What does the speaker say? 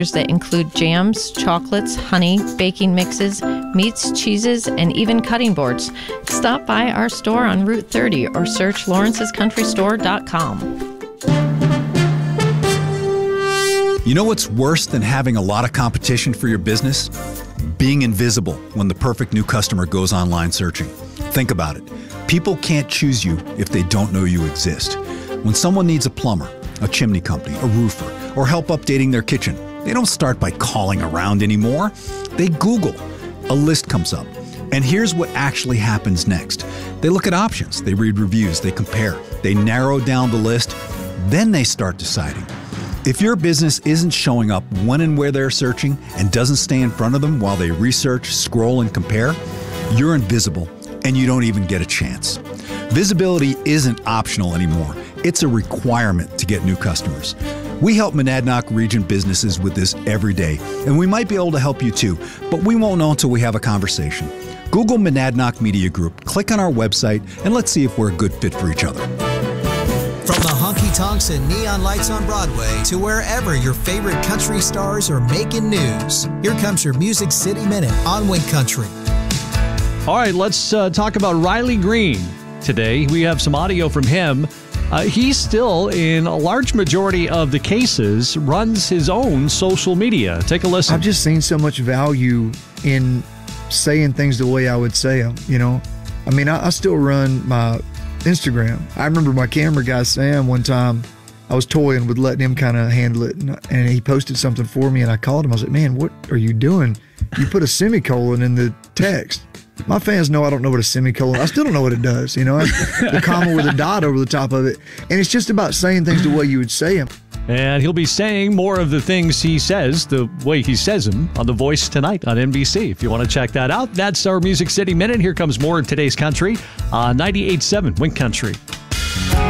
that include jams, chocolates, honey, baking mixes, meats, cheeses, and even cutting boards. Stop by our store on Route 30 or search lawrencescountrystore.com. You know what's worse than having a lot of competition for your business? Being invisible when the perfect new customer goes online searching. Think about it. People can't choose you if they don't know you exist. When someone needs a plumber, a chimney company, a roofer, or help updating their kitchen, they don't start by calling around anymore. They Google. A list comes up. And here's what actually happens next. They look at options, they read reviews, they compare, they narrow down the list, then they start deciding. If your business isn't showing up when and where they're searching and doesn't stay in front of them while they research, scroll, and compare, you're invisible and you don't even get a chance. Visibility isn't optional anymore. It's a requirement to get new customers. We help Monadnock region businesses with this every day, and we might be able to help you too, but we won't know until we have a conversation. Google Monadnock Media Group, click on our website, and let's see if we're a good fit for each other. From the honky-tonks and neon lights on Broadway to wherever your favorite country stars are making news, here comes your Music City Minute on Wink Country. All right, let's talk about Riley Green today. We have some audio from him. He still, in a large majority of the cases, runs his own social media. Take a listen. I've just seen so much value in saying things the way I would say them, you know? I mean, I still run my Instagram. I remember my camera guy, Sam, one time, I was toying with letting him kind of handle it, and he posted something for me, and I called him. I was like, man, what are you doing? You put a semicolon in the text. My fans know I don't know what a semicolon, I still don't know what it does, you know, the comma with a dot over the top of it. And it's just about saying things the way you would say them. And he'll be saying more of the things he says, the way he says them, on The Voice tonight on NBC. If you want to check that out, that's our Music City Minute. Here comes more in today's country on 98.7 Wink Country.